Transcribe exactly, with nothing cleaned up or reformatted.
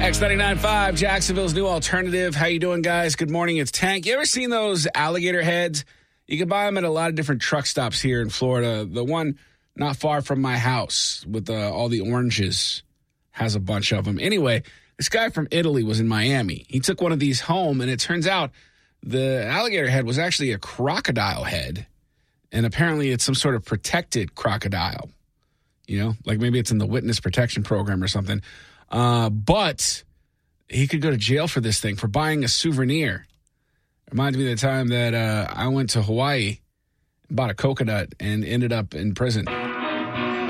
X ninety-nine point five, Jacksonville's new alternative. How you doing, guys? Good morning. It's Tank. You ever seen those alligator heads? You can buy them at a lot of different truck stops here in Florida. The one not far from my house with uh, all the oranges has a bunch of them. Anyway, this guy from Italy was in Miami. He took one of these home, and it turns out the alligator head was actually a crocodile head, and apparently it's some sort of protected crocodile. You know, like maybe it's in the witness protection program or something. Uh, but he could go to jail for this thing, for buying a souvenir. Reminds me of the time that uh, I went to Hawaii and bought a coconut and ended up in prison.